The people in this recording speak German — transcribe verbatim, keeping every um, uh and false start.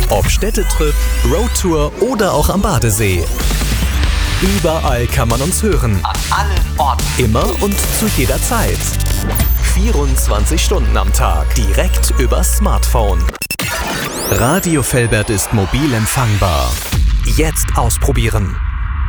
Ob Städtetrip, Roadtour oder auch am Badesee. Überall kann man uns hören. An allen Orten. Immer und zu jeder Zeit. vierundzwanzig Stunden am Tag. Direkt übers Smartphone. Radio Velbert ist mobil empfangbar. Jetzt ausprobieren.